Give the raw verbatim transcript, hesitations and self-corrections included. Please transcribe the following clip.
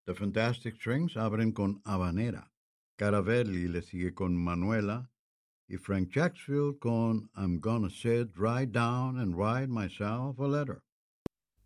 The Fantastic Strings abren con Habanera. Caravelli le sigue con Manuela. Y Frank Jacksfield con I'm Gonna Sit Right Down and Write Myself a Letter.